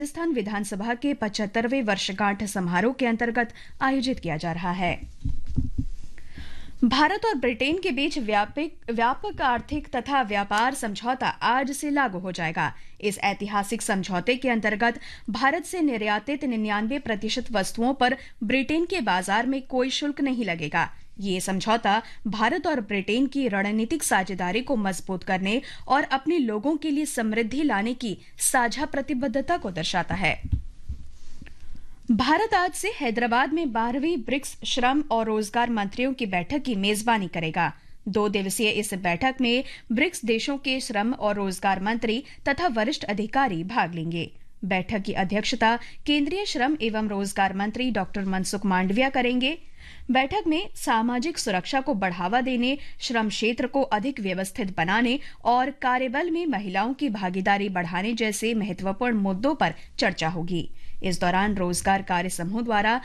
राजस्थान विधानसभा के 75वें वर्षगांठ समारोह के अंतर्गत आयोजित किया जा रहा है। भारत और ब्रिटेन के बीच व्यापक आर्थिक तथा व्यापार समझौता आज से लागू हो जाएगा। इस ऐतिहासिक समझौते के अंतर्गत भारत से निर्यातित 99% वस्तुओं पर ब्रिटेन के बाजार में कोई शुल्क नहीं लगेगा। ये समझौता भारत और ब्रिटेन की रणनीतिक साझेदारी को मजबूत करने और अपने लोगों के लिए समृद्धि लाने की साझा प्रतिबद्धता को दर्शाता है। भारत आज से हैदराबाद में 12वीं ब्रिक्स श्रम और रोजगार मंत्रियों की बैठक की मेजबानी करेगा। 2 दिवसीय इस बैठक में ब्रिक्स देशों के श्रम और रोजगार मंत्री तथा वरिष्ठ अधिकारी भाग लेंगे। बैठक की अध्यक्षता केंद्रीय श्रम एवं रोजगार मंत्री डॉक्टर मनसुख मांडविया करेंगे। बैठक में सामाजिक सुरक्षा को बढ़ावा देने, श्रम क्षेत्र को अधिक व्यवस्थित बनाने और कार्यबल में महिलाओं की भागीदारी बढ़ाने जैसे महत्वपूर्ण मुद्दों पर चर्चा होगी। इस दौरान रोजगार कार्य समूह द्वारा